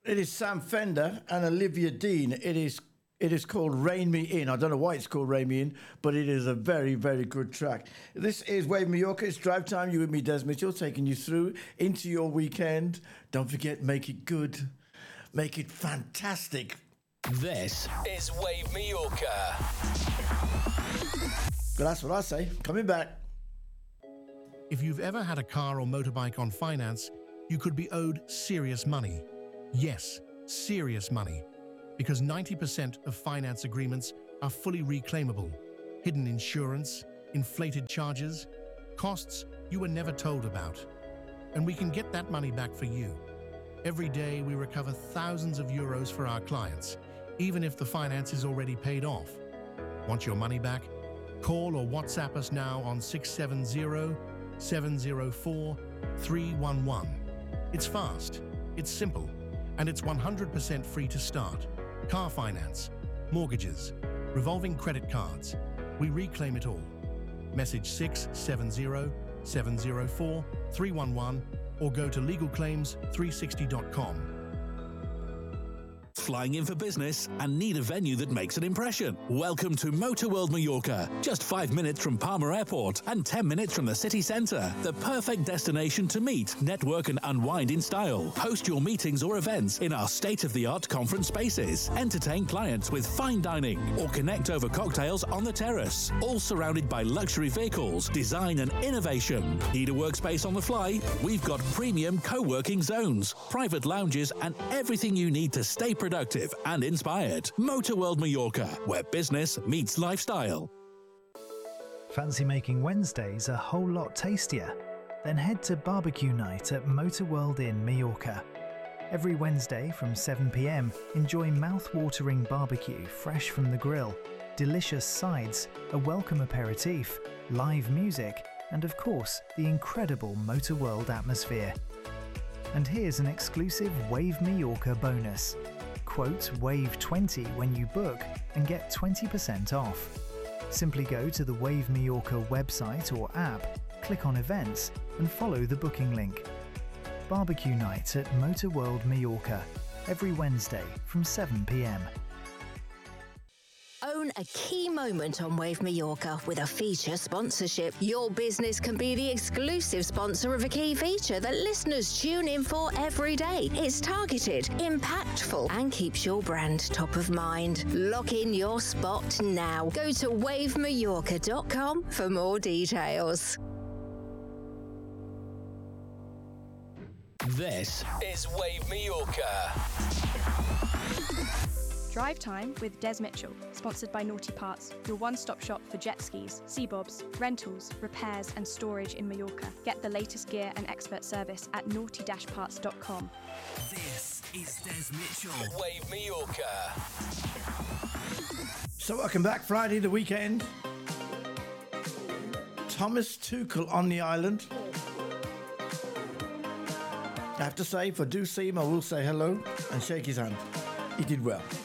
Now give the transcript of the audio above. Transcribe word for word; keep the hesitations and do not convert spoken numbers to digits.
It is Sam Fender and Olivia Dean. It is it is called Rain Me In. I don't know why it's called Rain Me In, but it is a very, very good track. This is Wave Mallorca. It's drive time. You with me, Des Mitchell, taking you through into your weekend. Don't forget, make it good. Make it fantastic. This is Wave Mallorca. But that's what I say. Coming back. If you've ever had a car or motorbike on finance, you could be owed serious money. Yes, serious money. Because ninety percent of finance agreements are fully reclaimable. Hidden insurance, inflated charges, costs you were never told about. And we can get that money back for you. Every day we recover thousands of euros for our clients, even if the finance is already paid off. Want your money back? Call or WhatsApp us now on six seven zero, seven zero four, three one one. It's fast, it's simple, and it's one hundred percent free to start. Car finance, mortgages, revolving credit cards. We reclaim it all. Message six seven zero, seven zero four, three one one or go to legal claims three sixty dot com. Flying in for business and need a venue that makes an impression? Welcome to Motor World Mallorca. Just five minutes from Palma Airport and ten minutes from the city centre. The perfect destination to meet, network and unwind in style. Host your meetings or events in our state-of-the-art conference spaces. Entertain clients with fine dining or connect over cocktails on the terrace. All surrounded by luxury vehicles, design and innovation. Need a workspace on the fly? We've got premium co-working zones, private lounges and everything you need to stay productive and inspired. Motor World Mallorca, where business meets lifestyle. Fancy making Wednesdays a whole lot tastier? Then head to barbecue night at Motor World in Mallorca. Every Wednesday from seven p m, enjoy mouth-watering barbecue fresh from the grill, delicious sides, a welcome aperitif, live music, and of course, the incredible Motor World atmosphere. And here's an exclusive Wave Mallorca bonus. Quote Wave twenty when you book and get twenty percent off. Simply go to the Wave Mallorca website or app, click on events and follow the booking link. Barbecue night at Motor World Mallorca, every Wednesday from seven p m. Own a key moment on Wave Mallorca with a feature sponsorship. Your business can be the exclusive sponsor of a key feature that listeners tune in for every day. It's targeted, impactful, and keeps your brand top of mind. Lock in your spot now. Go to wave mallorca dot com for more details. This is Wave Mallorca. Drive Time with Des Mitchell, sponsored by Naughty Parts, your one-stop shop for jet skis, sea bobs, rentals, repairs and storage in Mallorca. Get the latest gear and expert service at naughty dash parts dot com. This is Des Mitchell. Wave Mallorca. So welcome back, Friday, the weekend. Thomas Tuchel on the island. I have to say, if I do see him, I will say hello and shake his hand. He did well.